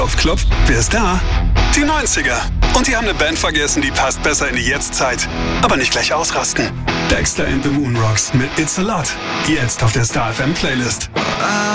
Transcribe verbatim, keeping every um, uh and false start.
Klopf, klopf, wer ist da? Die neunziger. Und die haben eine Band vergessen, die passt besser in die Jetztzeit. Aber nicht gleich ausrasten. Dexter and the Moonrocks mit It's a Lot. Jetzt auf der Star F M Playlist.